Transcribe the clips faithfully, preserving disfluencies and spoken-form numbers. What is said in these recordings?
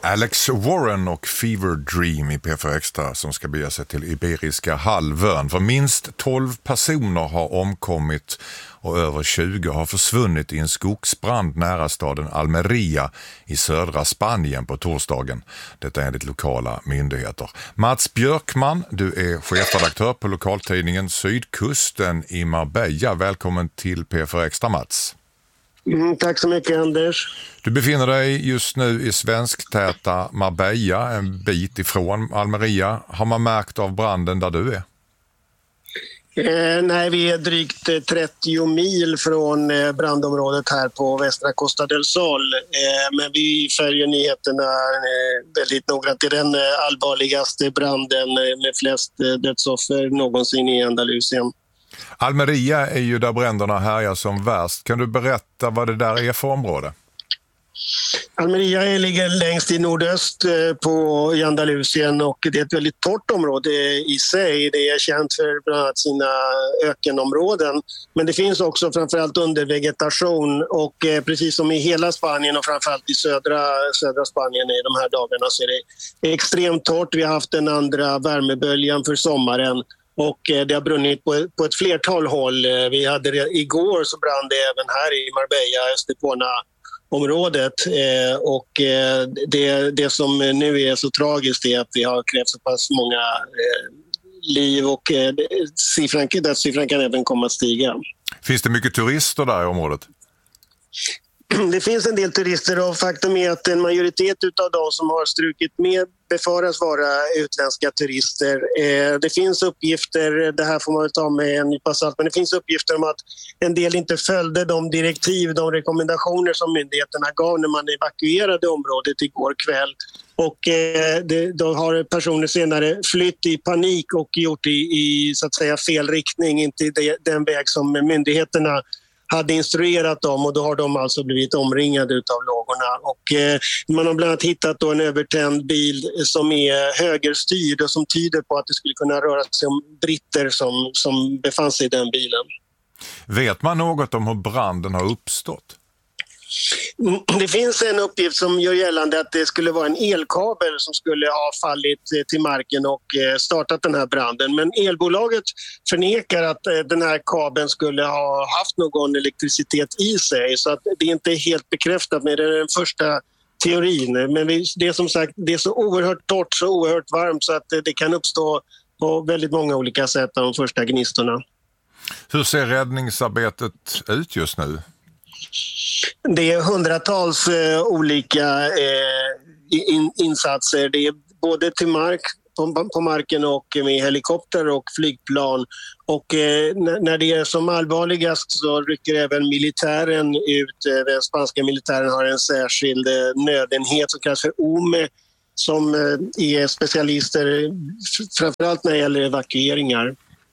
Alex Warren och Fever Dream i P fyra Extra som ska bege sig till Iberiska halvön. För minst tolv personer har omkommit och över tjugo har försvunnit i en skogsbrand nära staden Almeria i södra Spanien på torsdagen. Detta är enligt lokala myndigheter. Mats Björkman, du är chefredaktör på lokaltidningen Sydkusten i Marbella. Välkommen till P fyra Extra, Mats. Mm, tack så mycket, Anders. Du befinner dig just nu i svensktäta Marbella, en bit ifrån Almeria. Har man märkt av branden där du är? Eh, nej, vi är drygt trettio mil från eh, brandområdet här på västra Costa del Sol. Eh, men vi följer nyheterna eh, väldigt noggrant. Det är den eh, allvarligaste branden eh, med flest eh, dödsoffer någonsin i Andalusien. Almeria är ju där bränderna härjar som värst. Kan du berätta vad det där är för område? Almeria ligger längst i nordöst på i Andalusien och det är ett väldigt torrt område i sig. Det är känt för bland annat sina ökenområden. Men det finns också framförallt undervegetation och precis som i hela Spanien och framförallt i södra, södra Spanien i de här dagarna så är det extremt torrt. Vi har haft den andra värmeböljan för sommaren. Och det har brunnit på, på ett flertal håll. Vi hade det, igår så brann det även här i Marbella, Estepona-området. Eh, och eh, det, det som nu är så tragiskt är att vi har krävt så pass många eh, liv och eh, siffran, dödssiffran kan även komma att stiga. Finns det mycket turister där i området? Det finns en del turister och faktum är att en majoritet av de som har strukit med befaras vara utländska turister. Eh, det finns uppgifter, det här får man väl ta med en nypa salt, men det finns uppgifter om att en del inte följde de direktiv, de rekommendationer som myndigheterna gav när man evakuerade området igår kväll. Och eh, det, då har personer senare flytt i panik och gjort i, i så att säga fel riktning, inte i det, den väg som myndigheterna hade instruerat dem och då har de alltså blivit omringade utav lågorna. Och eh, man har bland annat hittat då en övertänd bil som är högerstyrd och som tyder på att det skulle kunna röra sig om britter som, som befann sig i den bilen. Vet man något om hur branden har uppstått? Det finns en uppgift som gör gällande att det skulle vara en elkabel som skulle ha fallit till marken och startat den här branden. Men elbolaget förnekar att den här kabeln skulle ha haft någon elektricitet i sig. Så att det är inte helt bekräftat, men det är den första teorin. Men det är som sagt det är så oerhört torrt, så oerhört varmt så att det kan uppstå på väldigt många olika sätt av de första gnistorna. Hur ser räddningsarbetet ut just nu? Det är hundratals eh, olika eh, in, insatser. Det är både till mark, på, på marken och med helikopter och flygplan. Och eh, när det är som allvarligast så rycker även militären ut. Den spanska militären har en särskild eh, nödenhet som kallas för O M E som eh, är specialister framförallt när det gäller evakueringar.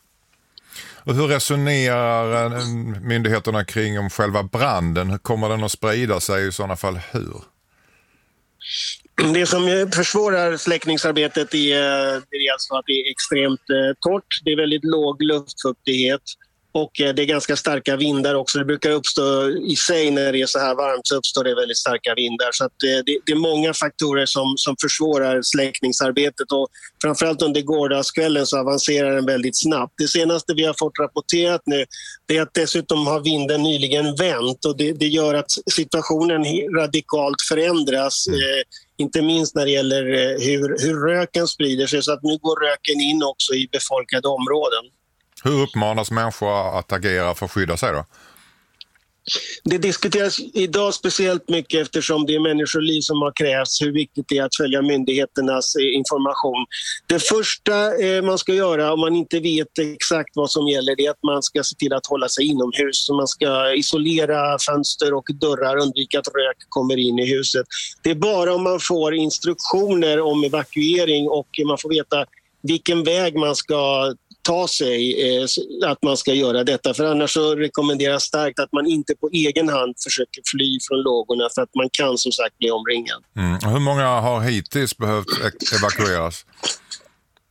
Och hur resonerar myndigheterna kring om själva branden? Kommer den att sprida sig i sådana fall hur? Det som försvårar släckningsarbetet är, är alltså att det är extremt torrt. Det är väldigt låg luftfuktighet och det är ganska starka vindar också. Det brukar uppstå i sig när det är så här varmt så uppstår det väldigt starka vindar. Så att det, det är många faktorer som, som försvårar släckningsarbetet och framförallt under gårdagskvällen så avancerar den väldigt snabbt. Det senaste vi har fått rapporterat nu det är att dessutom har vinden nyligen vänt och det, det gör att situationen radikalt förändras. Mm. Eh, inte minst när det gäller hur, hur röken sprider sig så att nu går röken in också i befolkade områden. Hur uppmanas människor att agera för att skydda sig då? Det diskuteras idag speciellt mycket eftersom det är människoliv som har krävts hur viktigt det är att följa myndigheternas information. Det första man ska göra om man inte vet exakt vad som gäller är att man ska se till att hålla sig inomhus. Man ska isolera fönster och dörrar, undvika att rök kommer in i huset. Det är bara om man får instruktioner om evakuering och man får veta vilken väg man ska ta sig eh, att man ska göra detta. För annars så rekommenderas starkt att man inte på egen hand försöker fly från lågorna för att man kan som sagt bli omringad. Mm. Hur många har hittills behövt evakueras?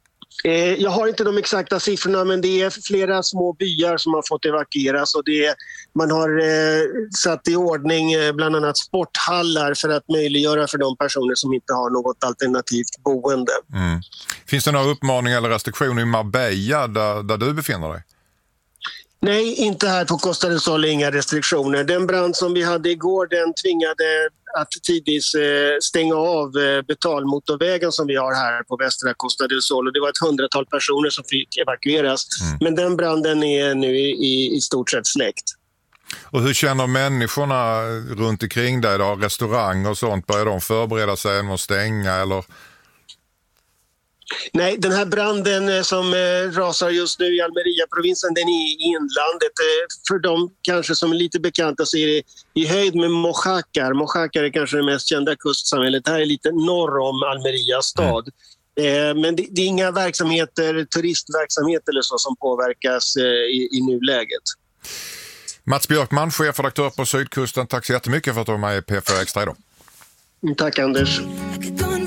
Eh, jag har inte de exakta siffrorna, men det är flera små byar som har fått evakueras och det är, man har eh, satt i ordning eh, bland annat sporthallar för att möjliggöra för de personer som inte har något alternativt boende. Mm. Finns det några uppmaningar eller restriktioner i Marbella där, där du befinner dig? Nej, inte här på Costa del Sol, inga restriktioner. Den brand som vi hade igår, den tvingade att tidigt stänga av betalmotorvägen som vi har här på västra Costa del Sol. Och det var ett hundratal personer som fick evakueras. Mm. Men den branden är nu i, i stort sett släckt. Och hur känner människorna runt omkring dig då? Restauranger och sånt, börjar de förbereda sig med att stänga eller... Nej, den här branden som eh, rasar just nu i Almeria-provinsen, den är i inlandet. Eh, för de kanske som är lite bekanta så är det i höjd med Mojácar. Mojácar är kanske det mest kända kustsamhället. Det här är lite norr om Almeria stad. Mm. Eh, men det, det är inga verksamheter, turistverksamhet eller så som påverkas eh, i, i nuläget. Mats Björkman, chefredaktör på Sydkusten. Tack så jättemycket för att du var med i P fyra Extra idag. Tack Anders.